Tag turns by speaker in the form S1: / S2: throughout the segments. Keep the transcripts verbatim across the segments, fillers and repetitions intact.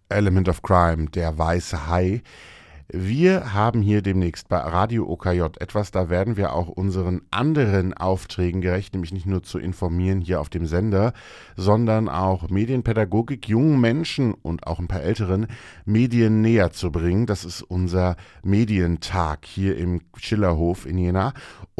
S1: Element of Crime, der weiße Hai. Wir haben hier demnächst bei Radio O K J etwas, da werden wir auch unseren anderen Aufträgen gerecht, nämlich nicht nur zu informieren hier auf dem Sender, sondern auch Medienpädagogik jungen Menschen und auch ein paar älteren Medien näher zu bringen. Das ist unser Medientag hier im Schillerhof in Jena.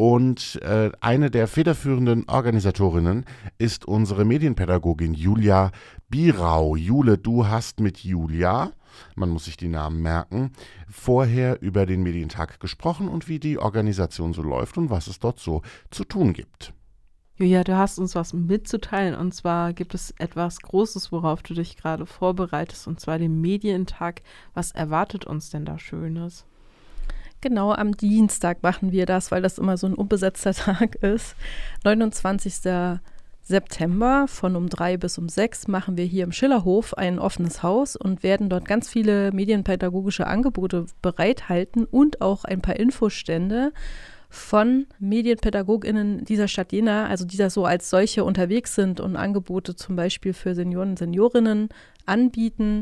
S1: Und äh, eine der federführenden Organisatorinnen ist unsere Medienpädagogin Julia Birau. Jule, du hast mit Julia, man muss sich die Namen merken, vorher über den Medientag gesprochen und wie die Organisation so läuft und was es dort so zu tun gibt.
S2: Julia, du hast uns was mitzuteilen, und zwar gibt es etwas Großes, worauf du dich gerade vorbereitest, und zwar den Medientag. Was erwartet uns denn da Schönes?
S3: Genau, am Dienstag machen wir das, weil das immer so ein unbesetzter Tag ist. neunundzwanzigsten September von um drei bis um sechs machen wir hier im Schillerhof ein offenes Haus und werden dort ganz viele medienpädagogische Angebote bereithalten und auch ein paar Infostände von MedienpädagogInnen dieser Stadt Jena, also die da so als solche unterwegs sind und Angebote zum Beispiel für Senioren und Seniorinnen anbieten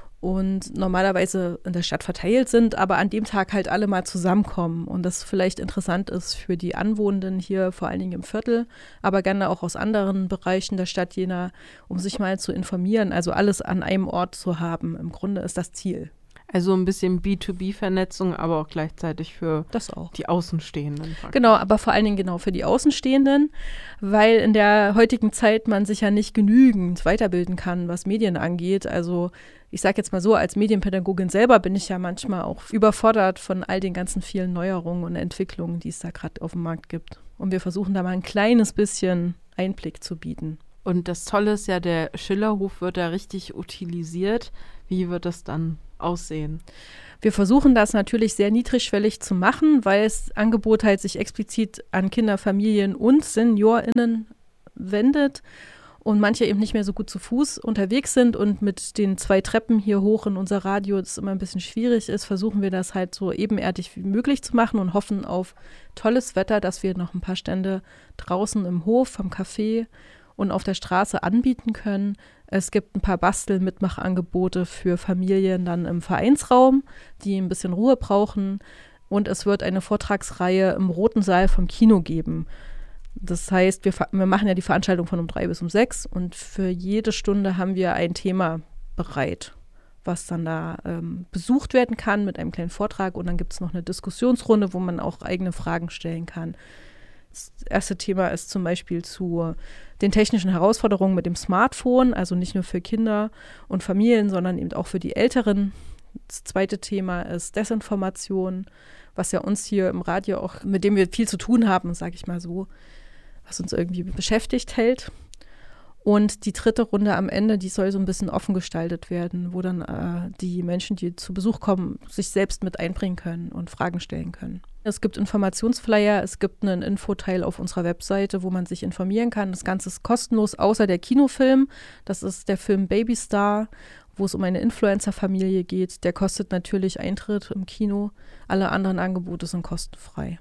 S3: und normalerweise in der Stadt verteilt sind, aber an dem Tag halt alle mal zusammenkommen und das vielleicht interessant ist für die Anwohnenden hier, vor allen Dingen im Viertel, aber gerne auch aus anderen Bereichen der Stadt Jena, um sich mal zu informieren, also alles an einem Ort zu haben. Im Grunde ist das Ziel.
S2: Also ein bisschen B zwei B-Vernetzung, aber auch gleichzeitig für
S3: das auch.
S2: Die Außenstehenden.
S3: Genau, aber vor allen Dingen genau für die Außenstehenden, weil in der heutigen Zeit man sich ja nicht genügend weiterbilden kann, was Medien angeht. Also ich sage jetzt mal so, als Medienpädagogin selber bin ich ja manchmal auch überfordert von all den ganzen vielen Neuerungen und Entwicklungen, die es da gerade auf dem Markt gibt. Und wir versuchen da mal ein kleines bisschen Einblick zu bieten.
S2: Und das Tolle ist ja, der Schillerhof wird da richtig utilisiert. Wie wird das dann aussehen?
S3: Wir versuchen das natürlich sehr niedrigschwellig zu machen, weil das Angebot halt sich explizit an Kinder, Familien und SeniorInnen wendet und manche eben nicht mehr so gut zu Fuß unterwegs sind und mit den zwei Treppen hier hoch in unser Radio das immer ein bisschen schwierig ist, versuchen wir das halt so ebenerdig wie möglich zu machen und hoffen auf tolles Wetter, dass wir noch ein paar Stände draußen im Hof, vom Café und auf der Straße anbieten können. Es gibt ein paar Bastel-Mitmachangebote für Familien dann im Vereinsraum, die ein bisschen Ruhe brauchen. Und es wird eine Vortragsreihe im Roten Saal vom Kino geben. Das heißt, wir, wir machen ja die Veranstaltung von um drei bis um sechs und für jede Stunde haben wir ein Thema bereit, was dann da ähm, besucht werden kann mit einem kleinen Vortrag. Und dann gibt es noch eine Diskussionsrunde, wo man auch eigene Fragen stellen kann. Das erste Thema ist zum Beispiel zu den technischen Herausforderungen mit dem Smartphone, also nicht nur für Kinder und Familien, sondern eben auch für die Älteren. Das zweite Thema ist Desinformation, was ja uns hier im Radio auch, mit dem wir viel zu tun haben, sage ich mal so, was uns irgendwie beschäftigt hält. Und die dritte Runde am Ende, die soll so ein bisschen offen gestaltet werden, wo dann äh, die Menschen, die zu Besuch kommen, sich selbst mit einbringen können und Fragen stellen können. Es gibt Informationsflyer, es gibt einen Infoteil auf unserer Webseite, wo man sich informieren kann. Das Ganze ist kostenlos, außer der Kinofilm. Das ist der Film Babystar, wo es um eine Influencer-Familie geht. Der kostet natürlich Eintritt im Kino. Alle anderen Angebote sind kostenfrei.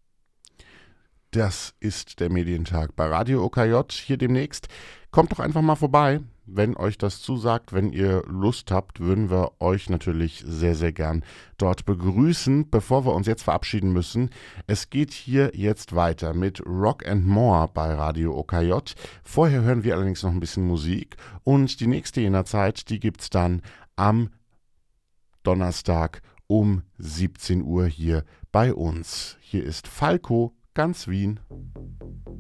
S1: Das ist der Medientag bei Radio O K J hier demnächst. Kommt doch einfach mal vorbei, wenn euch das zusagt. Wenn ihr Lust habt, würden wir euch natürlich sehr, sehr gern dort begrüßen. Bevor wir uns jetzt verabschieden müssen, es geht hier jetzt weiter mit Rock and More bei Radio O K J. Vorher hören wir allerdings noch ein bisschen Musik und die nächste Jena-Zeit, die gibt es dann am Donnerstag um siebzehn Uhr hier bei uns. Hier ist Falco, ganz Wien.